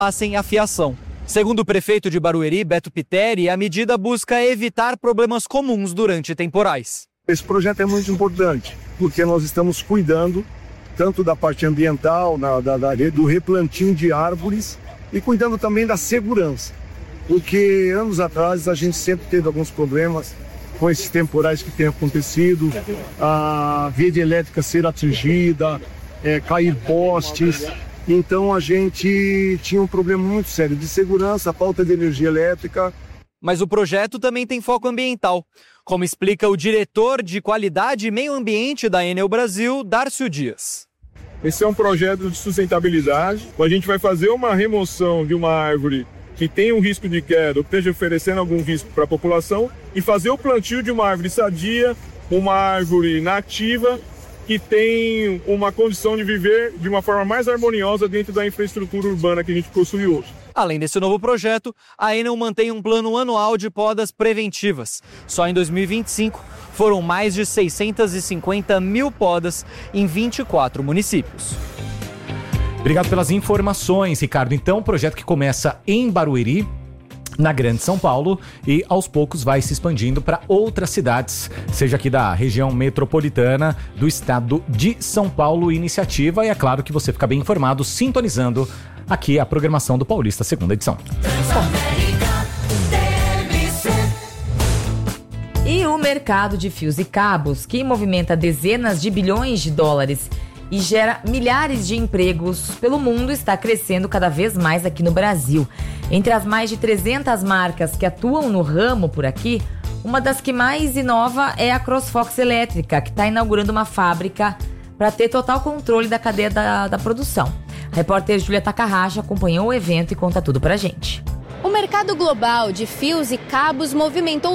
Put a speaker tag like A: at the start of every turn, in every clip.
A: passem a fiação. Segundo o prefeito de Barueri, Beto Piteri, a medida busca evitar problemas comuns durante temporais.
B: Esse projeto é muito importante, porque nós estamos cuidando tanto da parte ambiental, do replantio de árvores e cuidando também da segurança. Porque anos atrás a gente sempre teve alguns problemas com esses temporais que têm acontecido, a rede elétrica ser atingida, cair postes. Então a gente tinha um problema muito sério de segurança, falta de energia elétrica.
A: Mas o projeto também tem foco ambiental, como explica o diretor de Qualidade e Meio Ambiente da Enel Brasil, Dárcio Dias.
C: Esse é um projeto de sustentabilidade. A gente vai fazer uma remoção de uma árvore que tem um risco de queda, ou que esteja oferecendo algum risco para a população, e fazer o plantio de uma árvore sadia, uma árvore nativa, que tem uma condição de viver de uma forma mais harmoniosa dentro da infraestrutura urbana que a gente possui hoje.
A: Além desse novo projeto, a Enel mantém um plano anual de podas preventivas. Só em 2025 foram mais de 650 mil podas em 24 municípios.
D: Obrigado pelas informações, Ricardo. Então, o projeto que começa em Barueri, na Grande São Paulo, e aos poucos vai se expandindo para outras cidades, seja aqui da região metropolitana do estado de São Paulo. Iniciativa, e é claro que você fica bem informado sintonizando aqui a programação do Paulista, segunda edição.
E: E o mercado de fios e cabos, que movimenta dezenas de bilhões de dólares e gera milhares de empregos pelo mundo, está crescendo cada vez mais aqui no Brasil. Entre as mais de 300 marcas que atuam no ramo por aqui, uma das que mais inova é a CrossFox Elétrica, que está inaugurando uma fábrica para ter total controle da cadeia da produção. A repórter Júlia Takahashi acompanhou o evento e conta tudo pra gente.
F: O mercado global de fios e cabos movimentou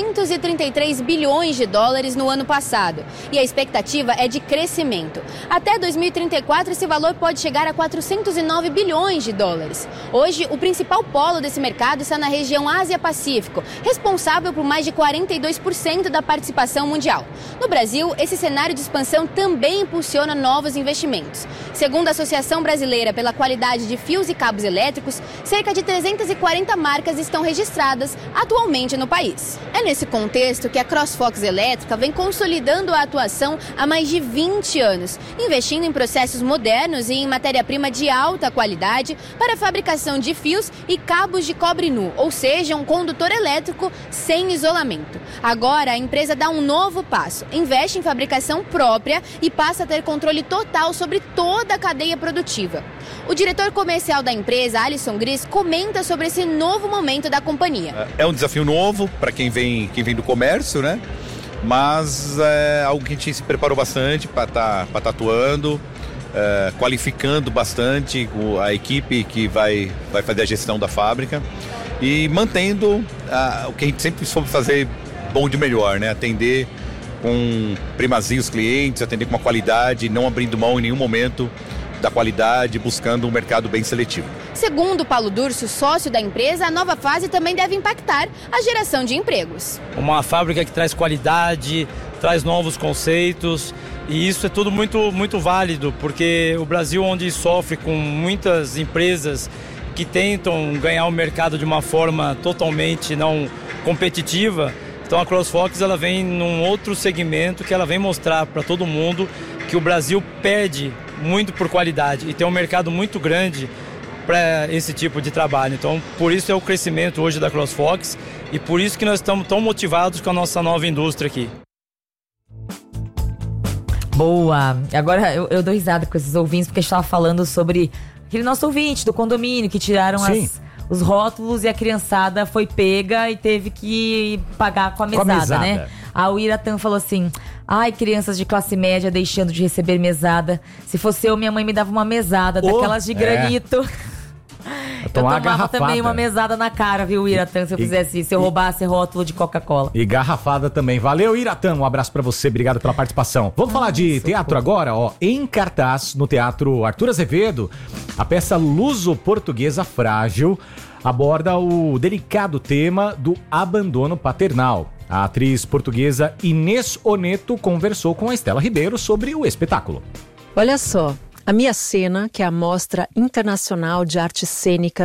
F: 233 bilhões de dólares no ano passado e a expectativa é de crescimento. Até 2034, esse valor pode chegar a 409 bilhões de dólares. Hoje, o principal polo desse mercado está na região Ásia-Pacífico, responsável por mais de 42% da participação mundial. No Brasil, esse cenário de expansão também impulsiona novos investimentos. Segundo a Associação Brasileira pela Qualidade de Fios e Cabos Elétricos, cerca de 340 marcas estão registradas atualmente no país. É nesse contexto que a CrossFox Elétrica vem consolidando a atuação há mais de 20 anos, investindo em processos modernos e em matéria-prima de alta qualidade para a fabricação de fios e cabos de cobre nu, ou seja, um condutor elétrico sem isolamento. Agora, a empresa dá um novo passo, investe em fabricação própria e passa a ter controle total sobre toda a cadeia produtiva. O diretor comercial da empresa, Alisson Gris, comenta sobre esse novo momento da companhia.
G: É um desafio novo para quem vem do comércio, né? Mas é algo que a gente se preparou bastante para tá atuando, qualificando bastante a equipe que vai fazer a gestão da fábrica e mantendo o que a gente sempre soube fazer bom de melhor, né? Atender com primazia os clientes, atender com uma qualidade, não abrindo mão em nenhum momento da qualidade, buscando um mercado bem seletivo.
F: Segundo Paulo Durso, sócio da empresa, a nova fase também deve impactar a geração de empregos.
H: Uma fábrica que traz qualidade, traz novos conceitos, e isso é tudo muito, muito válido, porque o Brasil, onde sofre com muitas empresas que tentam ganhar o mercado de uma forma totalmente não competitiva, então a CrossFox ela vem num outro segmento que ela vem mostrar para todo mundo que o Brasil perde muito por qualidade e tem um mercado muito grande para esse tipo de trabalho. Então, por isso é o crescimento hoje da CrossFox e por isso que nós estamos tão motivados com a nossa nova indústria aqui.
E: Boa! Agora eu dou risada com esses ouvintes porque a gente estava falando sobre aquele nosso ouvinte do condomínio que tiraram os rótulos e a criançada foi pega e teve que pagar com a mesada, né? A Uiratan falou assim: ai, crianças de classe média deixando de receber mesada. Se fosse eu, minha mãe me dava uma mesada daquelas de granito. Eu tomava também uma mesada na cara, viu, Iratan, se eu fizesse isso, se eu roubasse rótulo de Coca-Cola.
D: E garrafada também. Valeu, Iratan, um abraço pra você, obrigado pela participação. Vamos falar de teatro agora, ó. Em cartaz, no Teatro Arthur Azevedo, a peça luso-portuguesa Frágil aborda o delicado tema do abandono paternal. A atriz portuguesa Inês Oneto conversou com a Estela Ribeiro sobre o espetáculo.
I: Olha só, A Mia Cena, que é a Mostra Internacional de Arte Cênica